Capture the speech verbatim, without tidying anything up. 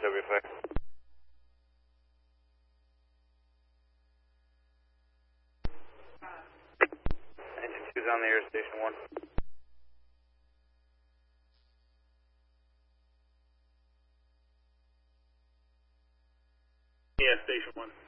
W five. Engine two's on the air, station one. Yeah, station one.